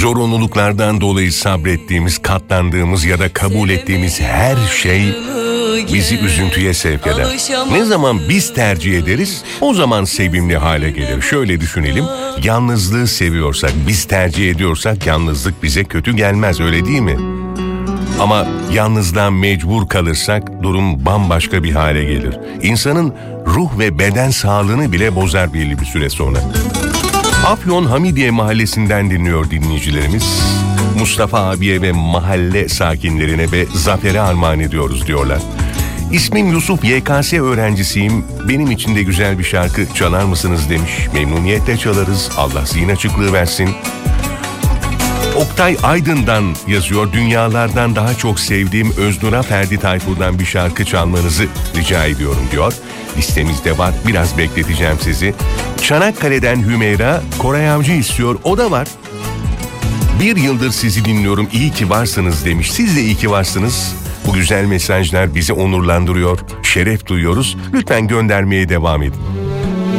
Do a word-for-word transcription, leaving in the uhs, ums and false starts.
Zorunluluklardan dolayı sabrettiğimiz, katlandığımız ya da kabul ettiğimiz her şey bizi üzüntüye sevk eder. Ne zaman biz tercih ederiz, o zaman sevimli hale gelir. Şöyle düşünelim, yalnızlığı seviyorsak, biz tercih ediyorsak yalnızlık bize kötü gelmez, öyle değil mi? Ama yalnızlığa mecbur kalırsak durum bambaşka bir hale gelir. İnsanın ruh ve beden sağlığını bile bozar belli bir süre sonra. Afyon Hamidiye Mahallesi'nden dinliyor dinleyicilerimiz. Mustafa abiye ve mahalle sakinlerine ve Zafer'e armağan ediyoruz diyorlar. İsmim Yusuf, Y K S öğrencisiyim. Benim için de güzel bir şarkı çalar mısınız demiş. Memnuniyetle çalarız. Allah zihin açıklığı versin. Oktay Aydın'dan yazıyor. Dünyalardan daha çok sevdiğim Öznur'a Ferdi Tayfur'dan bir şarkı çalmanızı rica ediyorum diyor. Listemizde var. Biraz bekleteceğim sizi. Çanakkale'den Hümeyra, Koray Avcı istiyor. O da var. Bir yıldır sizi dinliyorum. İyi ki varsınız demiş. Siz de iyi ki varsınız. Bu güzel mesajlar bizi onurlandırıyor. Şeref duyuyoruz. Lütfen göndermeye devam edin.